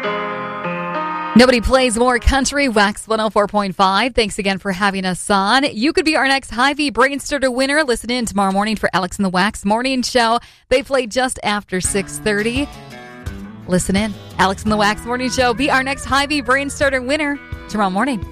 Nobody plays more country. Wax 104.5. Thanks again for having us on. You could be our next Hy-Vee Brain Starter winner. Listen in tomorrow morning for Alex and the Wax Morning Show. They play just after 6:30. Listen in. Alex and the Wax Morning Show. Be our next Hy-Vee Brain Starter winner tomorrow morning.